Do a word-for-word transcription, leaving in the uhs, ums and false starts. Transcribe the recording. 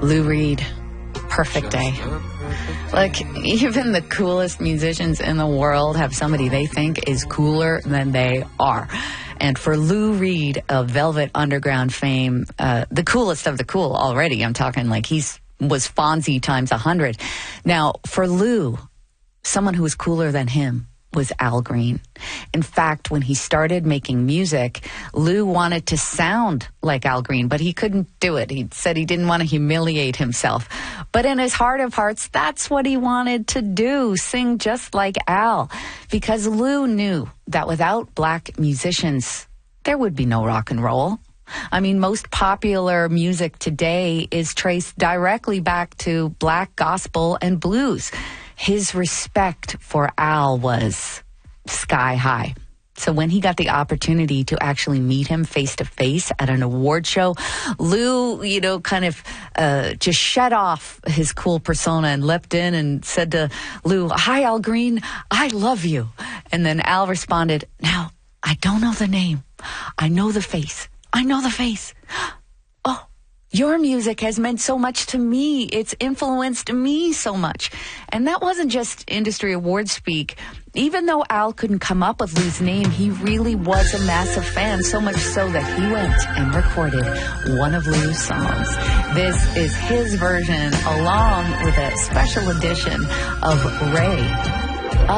Lou Reed, Perfect Day. Like, even the coolest musicians in the world have somebody they think is cooler than they are. And for Lou Reed of Velvet Underground fame, uh, the coolest of the cool already. I'm talking like he's was Fonzie times a hundred. Now, for Lou, someone who was cooler than him was Al Green. In fact, when he started making music, Lou wanted to sound like Al Green, but he couldn't do it. He said he didn't want to humiliate himself. But in his heart of hearts, that's what he wanted to do, sing just like Al. Because Lou knew that without black musicians, there would be no rock and roll. I mean, most popular music today is traced directly back to black gospel and blues. His respect for Al was sky high. So when he got the opportunity to actually meet him face to face at an award show, Lou, you know, kind of uh, just shut off his cool persona and leapt in and said to Lou, "Hi, Al Green, I love you." And then Al responded, "Now, I don't know the name. I know the face. I know the face. Oh, your music has meant so much to me. It's influenced me so much." And that wasn't just industry award speak. Even though Al couldn't come up with Lou's name, he really was a massive fan, so much so that he went and recorded one of Lou's songs. This is his version, along with a special edition of Ray.